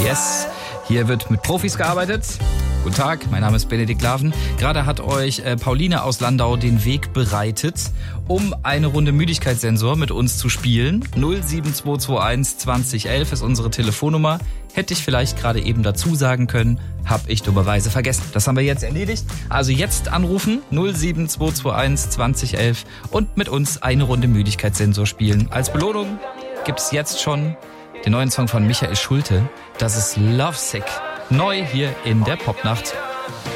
Yes, hier wird mit Profis gearbeitet. Guten Tag, mein Name ist Benedikt Laven. Gerade hat euch Pauline aus Landau den Weg bereitet, um eine Runde Müdigkeitssensor mit uns zu spielen. 07221 2011 ist unsere Telefonnummer. Hätte ich vielleicht gerade eben dazu sagen können, habe ich dummerweise vergessen. Das haben wir jetzt erledigt. Also jetzt anrufen, 07221 2011 und mit uns eine Runde Müdigkeitssensor spielen. Als Belohnung gibt es jetzt schon den neuen Song von Michael Schulte. Das ist Lovesick. Neu hier in der Popnacht.